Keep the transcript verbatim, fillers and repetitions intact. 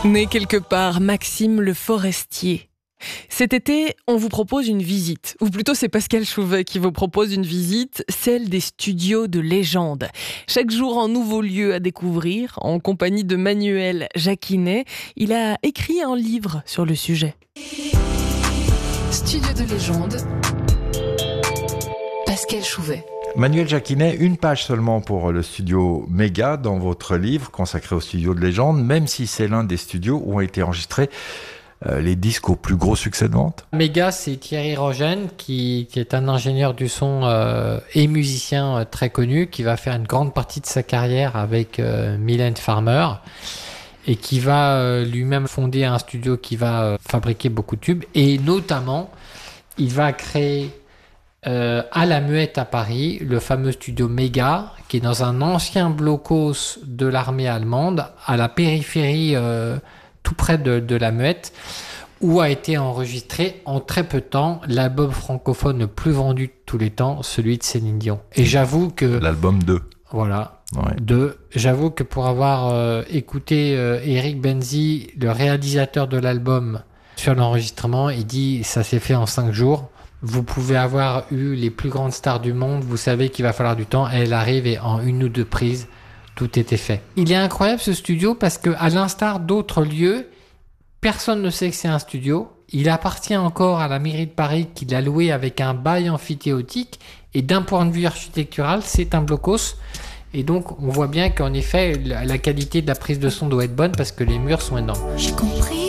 Né quelque part, Maxime Le Forestier. Cet été, on vous propose une visite, ou plutôt c'est Pascal Chouvet qui vous propose une visite, celle des studios de légende. Chaque jour, un nouveau lieu à découvrir, en compagnie de Manuel Jacquinet. Il a écrit un livre sur le sujet. Studio de légende, Pascal Chouvet. Manuel Jacquinet, une page seulement pour le studio Méga dans votre livre consacré au studio de légende, même si c'est l'un des studios où ont été enregistrés euh, les disques au plus gros succès de vente. Méga, c'est Thierry Rogen qui, qui est un ingénieur du son euh, et musicien euh, très connu, qui va faire une grande partie de sa carrière avec euh, Mylène Farmer et qui va euh, lui-même fonder un studio qui va euh, fabriquer beaucoup de tubes, et notamment il va créer Euh, à la Muette à Paris, le fameux studio Méga, qui est dans un ancien blocos de l'armée allemande, à la périphérie, euh, tout près de, de la Muette, où a été enregistré en très peu de temps l'album francophone le plus vendu de tous les temps, celui de Céline Dion. Et j'avoue que... L'album deux. Voilà. Ouais. Deux. J'avoue que pour avoir euh, écouté euh, Eric Benzi, le réalisateur de l'album, sur l'enregistrement, il dit ça s'est fait en cinq jours. Vous pouvez avoir eu les plus grandes stars du monde, vous savez qu'il va falloir du temps, elle arrive et en une ou deux prises, tout était fait. Il est incroyable ce studio parce que, à l'instar d'autres lieux, personne ne sait que c'est un studio. Il appartient encore à la mairie de Paris qui l'a loué avec un bail amphithéotique, et d'un point de vue architectural, c'est un blocos. Et donc, on voit bien qu'en effet, la qualité de la prise de son doit être bonne parce que les murs sont énormes. J'ai compris.